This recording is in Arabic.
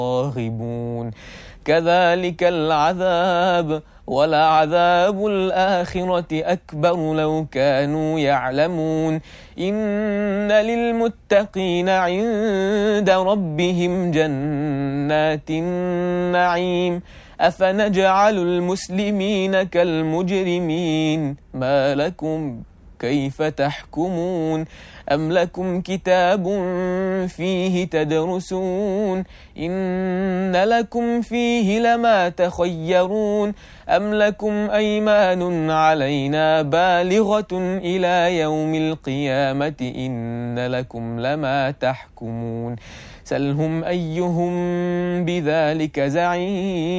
راغبون كذلك العذاب ولعذاب الآخرة أكبر لو كانوا يعلمون إن للمتقين عند ربهم جنات النعيم أفنجعل المسلمين كالمجرمين ما لكم كيف تحكمون أم لكم كتاب فيه تدرسون إن لكم فيه لما تخيرون أم لكم أيمان علينا بالغة إلى يوم القيامة إن لكم لما تحكمون سلهم أيهم بذلك زعيم